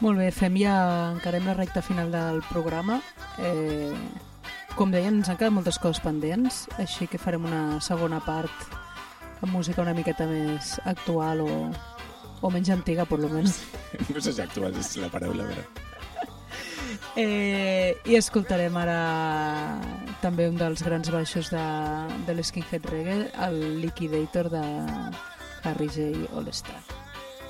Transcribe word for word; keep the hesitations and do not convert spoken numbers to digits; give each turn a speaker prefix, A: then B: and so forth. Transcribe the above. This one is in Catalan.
A: Molt bé, fem ja, encarem la recta final del programa. Eh, com deien, ens han quedat moltes coses pendents, així que farem una segona part amb música una miqueta més actual o, o menys antiga, per lo menys.
B: No sé si actual és la paraula, però...
A: Eh, I escoltarem ara també un dels grans baixos de, de l'Skinhead Reggae, el Liquidator de Harry J. All-Star.